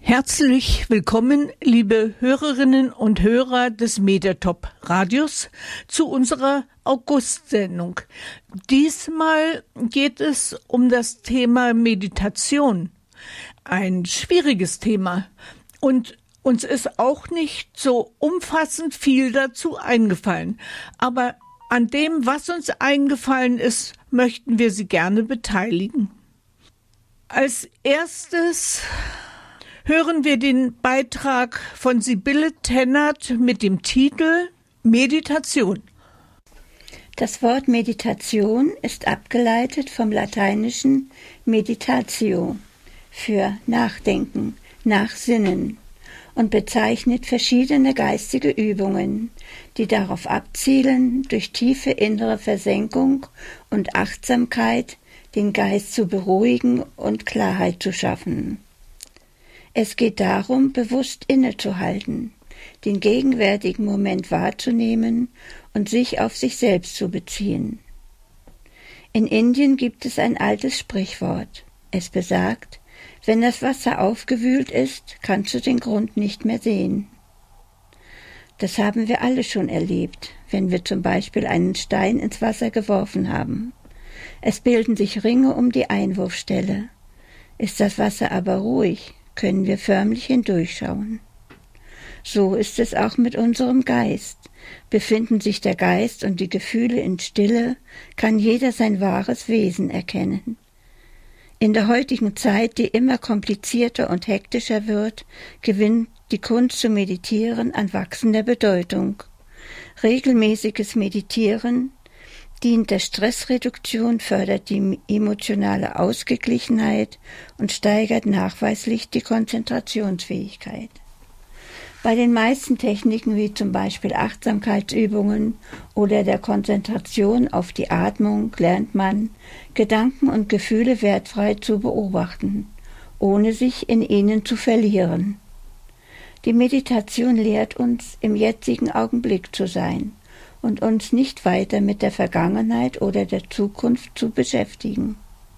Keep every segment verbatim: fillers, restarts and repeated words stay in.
Herzlich willkommen, liebe Hörerinnen und Hörer des Mediatop Radios, zu unserer August-Sendung. Diesmal geht es um das Thema Meditation. Ein schwieriges Thema. Und uns ist auch nicht so umfassend viel dazu eingefallen. Aber an dem, was uns eingefallen ist, möchten wir Sie gerne beteiligen. Als erstes hören wir den Beitrag von Sibylle Tennert mit dem Titel Meditation. Das Wort Meditation ist abgeleitet vom lateinischen meditatio für Nachdenken, Nachsinnen und bezeichnet verschiedene geistige Übungen, die darauf abzielen, durch tiefe innere Versenkung und Achtsamkeit den Geist zu beruhigen und Klarheit zu schaffen. Es geht darum, bewusst innezuhalten, den gegenwärtigen Moment wahrzunehmen und sich auf sich selbst zu beziehen. In Indien gibt es ein altes Sprichwort. Es besagt, wenn das Wasser aufgewühlt ist, kannst du den Grund nicht mehr sehen. Das haben wir alle schon erlebt, wenn wir zum Beispiel einen Stein ins Wasser geworfen haben. Es bilden sich Ringe um die Einwurfstelle. Ist das Wasser aber ruhig, können wir förmlich hindurchschauen. So ist es auch mit unserem Geist. Befinden sich der Geist und die Gefühle in Stille, kann jeder sein wahres Wesen erkennen. In der heutigen Zeit, die immer komplizierter und hektischer wird, gewinnt die Kunst zu meditieren an wachsender Bedeutung. Regelmäßiges Meditieren dient der Stressreduktion, fördert die emotionale Ausgeglichenheit und steigert nachweislich die Konzentrationsfähigkeit. Bei den meisten Techniken wie zum Beispiel Achtsamkeitsübungen oder der Konzentration auf die Atmung lernt man, Gedanken und Gefühle wertfrei zu beobachten, ohne sich in ihnen zu verlieren. Die Meditation lehrt uns, im jetzigen Augenblick zu sein und uns nicht weiter mit der Vergangenheit oder der Zukunft zu beschäftigen.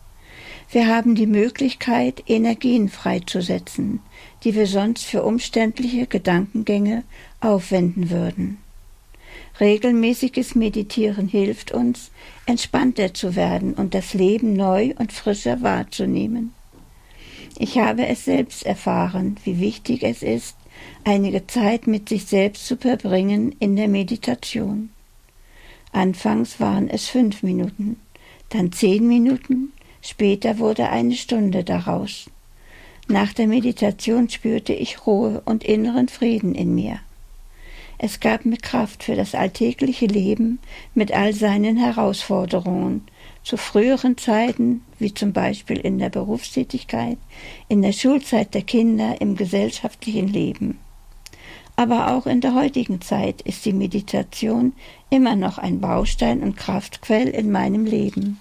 Wir haben die Möglichkeit, Energien freizusetzen, die wir sonst für umständliche Gedankengänge aufwenden würden. Regelmäßiges Meditieren hilft uns, entspannter zu werden und das Leben neu und frischer wahrzunehmen. Ich habe es selbst erfahren, wie wichtig es ist, einige Zeit mit sich selbst zu verbringen in der Meditation. Anfangs waren es fünf Minuten, dann zehn Minuten, später wurde eine Stunde daraus. Nach der Meditation spürte ich Ruhe und inneren Frieden in mir. Es gab mir Kraft für das alltägliche Leben mit all seinen Herausforderungen, zu früheren Zeiten, wie zum Beispiel in der Berufstätigkeit, in der Schulzeit der Kinder, im gesellschaftlichen Leben. Aber auch in der heutigen Zeit ist die Meditation immer noch ein Baustein und Kraftquell in meinem Leben.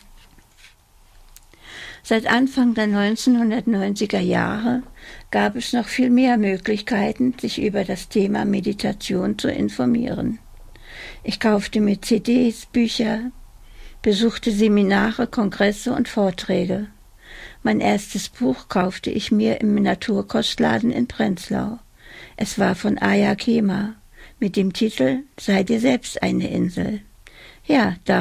Seit Anfang der neunzehnhundertneunziger Jahre gab es noch viel mehr Möglichkeiten, sich über das Thema Meditation zu informieren. Ich kaufte mir C Ds, Bücher, besuchte Seminare, Kongresse und Vorträge. Mein erstes Buch kaufte ich mir im Naturkostladen in Prenzlau. Es war von Aya Kema mit dem Titel »Sei dir selbst eine Insel«. Ja, da